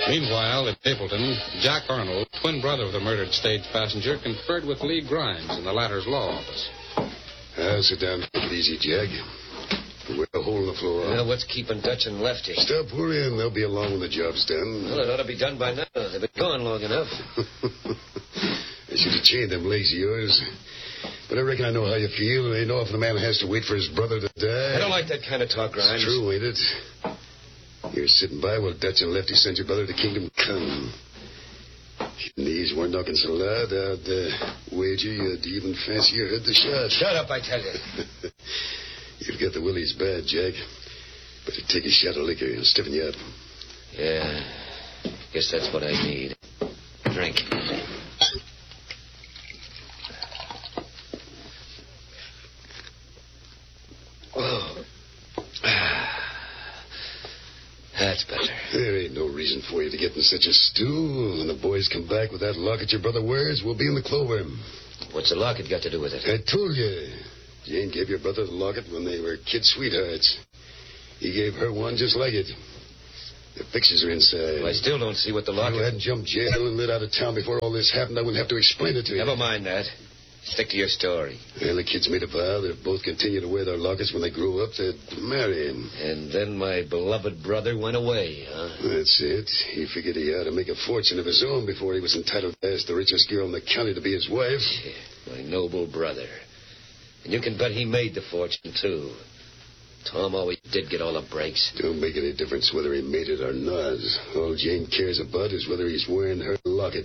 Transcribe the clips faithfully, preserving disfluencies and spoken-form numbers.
Meanwhile, at Mapleton, Jack Arnold, twin brother of the murdered stage passenger, conferred with Lee Grimes in the latter's law office. Uh, sit down. Take it easy, Jack. We're a hole in the floor. Well, what's keeping Dutch and Lefty? Stop worrying. They'll be along when the job's done. Well, it ought to be done by now. They've been gone long enough. I should have chained them legs of yours. But I reckon I know how you feel. It ain't often a man has to wait for his brother to die. I don't like that kind of talk, Grimes. It's true, ain't it? You're sitting by while Dutch and Lefty send your brother to Kingdom Come. Knees weren't knocking so loud, I'd uh, wager you'd even fancy you heard the shot. Shut up, I tell you. You've got the willies bad, Jack. But it'd take a shot of liquor and stiffen you up. Yeah, guess that's what I need. Drink. Oh. That's better. There ain't no reason for you to get in such a stew. When the boys come back with that locket your brother wears, we'll be in the clover. What's the locket got to do with it? I told you. Jane gave your brother the locket when they were kid sweethearts. He gave her one just like it. The pictures are inside. Well, I still don't see what the locket... If you hadn't jumped jail and lit out of town before all this happened, I wouldn't have to explain it to you. Never mind that. Stick to your story. Well, the kids made a vow that if both continued to wear their lockets when they grew up, they'd marry him. And then my beloved brother went away, huh? That's it. He figured he ought to make a fortune of his own before he was entitled to ask the richest girl in the county to be his wife. Yeah, my noble brother. And you can bet he made the fortune, too. Tom always did get all the breaks. Don't make any difference whether he made it or not. All Jane cares about is whether he's wearing her locket.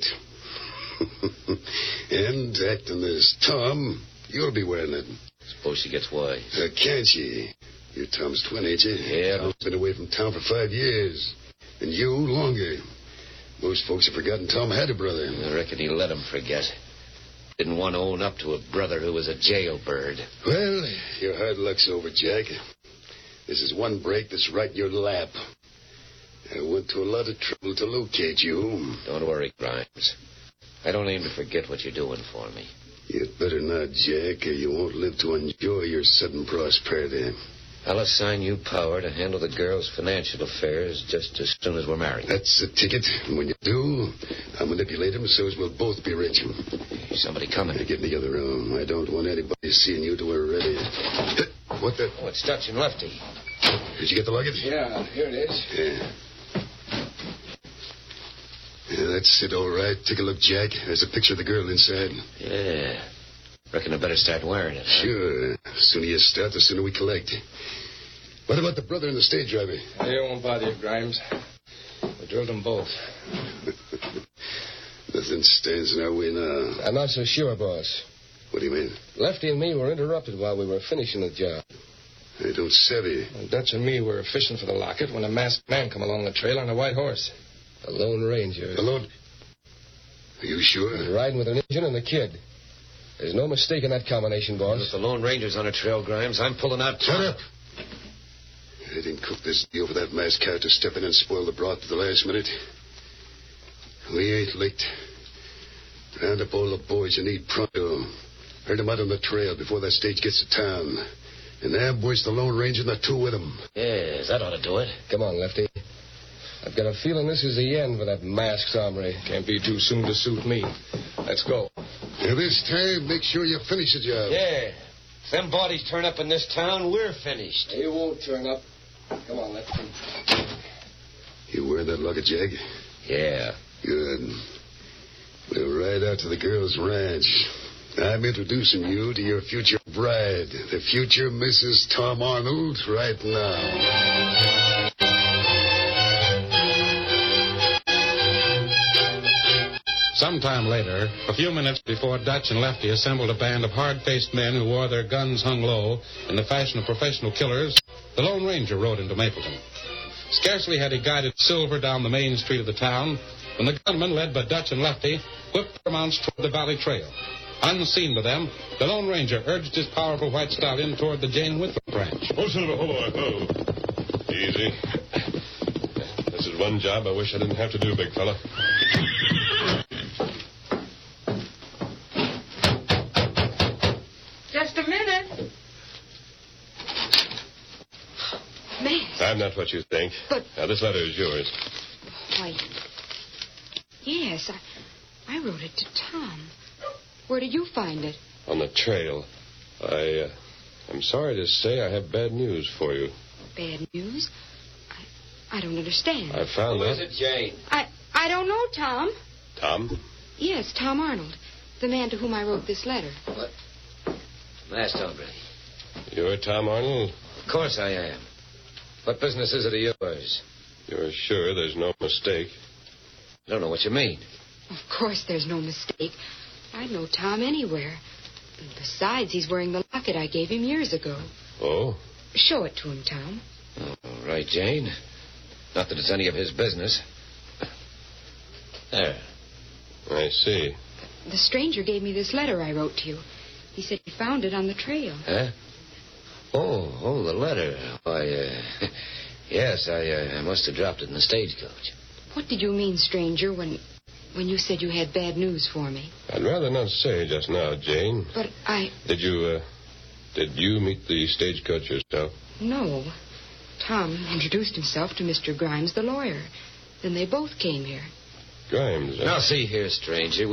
And, acting as Tom, you'll be wearing it. Suppose she gets wise. Uh, can't she? You're Tom's twin, ain't you? Yeah. Tom's been away from town for five years. And you, longer. Most folks have forgotten Tom had a brother. I reckon he let him forget. Didn't want to own up to a brother who was a jailbird. Well, your hard luck's over, Jack. This is one break that's right in your lap. I went to a lot of trouble to locate you. Don't worry, Grimes. I don't aim to forget what you're doing for me. You'd better not, Jack, or you won't live to enjoy your sudden prosperity. I'll assign you power to handle the girl's financial affairs just as soon as we're married. That's the ticket. And when you do, I'll manipulate him so as we'll both be rich. Somebody coming. Now, get in the other room. I don't want anybody seeing you till we're ready. What the... Oh, it's Dutch and Lefty. Did you get the luggage? Yeah, here it is. Yeah. Yeah, that's it, all right. Take a look, Jack. There's a picture of the girl inside. Yeah. Reckon I better start wearing it. Huh? Sure. The sooner you start, the sooner we collect. What about the brother and the stage driver? They won't bother you, Grimes. We drilled them both. Nothing stands in our way now. I'm not so sure, boss. What do you mean? Lefty and me were interrupted while we were finishing the job. I don't savvy. Well, Dutch and me were fishing for the locket when a masked man come along the trail on a white horse. A Lone Ranger. The Lone... Are you sure? He's riding with an Indian and the kid. There's no mistake in that combination, boss. If the Lone Ranger's on a trail, Grimes, I'm pulling out... Shut up! I didn't cook this deal for that masked character to step in and spoil the broth at the last minute. We ain't licked. Round up all the boys you need pronto. Herd them out on the trail before that stage gets to town. And ambush the Lone Ranger and the two with him. Yes, that ought to do it. Come on, Lefty. I've got a feeling this is the end for that masked hombre. Can't be too soon to suit me. Let's go. Now, this time, make sure you finish the job. Yeah. If them bodies turn up in this town, we're finished. They won't turn up. Come on, Lefty. You wearing that locket, Jack? Yeah. Good. We'll ride out to the girl's ranch. I'm introducing you to your future bride, the future Missus Tom Arnold, right now. Sometime later, a few minutes before Dutch and Lefty assembled a band of hard-faced men who wore their guns hung low in the fashion of professional killers, the Lone Ranger rode into Mapleton. Scarcely had he guided Silver down the main street of the town when the gunmen, led by Dutch and Lefty, whipped their mounts toward the valley trail. Unseen by them, the Lone Ranger urged his powerful white stallion toward the Jane Winthrop ranch. Oh, Silver, hold on. Oh. Easy. This is one job I wish I didn't have to do, big fella. Just a minute. Man. I'm not what you think. But... Now, this letter is yours. Wait. Yes, I, I wrote it to Tom. Where did you find it? On the trail. I, uh, I'm sorry to say I have bad news for you. Bad news? I, I don't understand. I found Who out. is it, Jane? I, I don't know, Tom. Tom? Yes, Tom Arnold, the man to whom I wrote this letter. What? Masked hombre. You're Tom Arnold? Of course I am. What business is it of yours? You're sure there's no mistake? I don't know what you mean. Of course there's no mistake. I'd know Tom anywhere. And besides, he's wearing the locket I gave him years ago. Oh? Show it to him, Tom. All right, Jane. Not that it's any of his business. There. I see. The stranger gave me this letter I wrote to you. He said he found it on the trail. Huh? Oh, oh, the letter. Why, uh, yes, I, uh, I must have dropped it in the stagecoach. What did you mean, stranger, when when you said you had bad news for me? I'd rather not say just now, Jane. But I... Did you, uh, did you meet the stagecoach yourself? No. Tom introduced himself to Mister Grimes, the lawyer. Then they both came here. Grimes, huh? Now, see here, stranger.